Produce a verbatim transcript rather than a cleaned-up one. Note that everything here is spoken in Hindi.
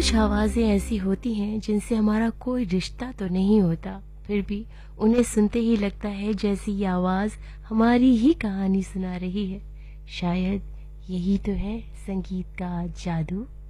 कुछ आवाज़ें ऐसी होती हैं जिनसे हमारा कोई रिश्ता तो नहीं होता, फिर भी उन्हें सुनते ही लगता है जैसी ये आवाज़ हमारी ही कहानी सुना रही है। शायद यही तो है संगीत का जादू।